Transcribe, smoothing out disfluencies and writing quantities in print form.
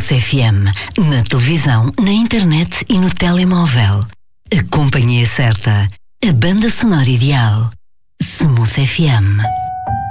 FM, na televisão, na internet e no telemóvel. A companhia certa, a banda sonora ideal. Smooth FM.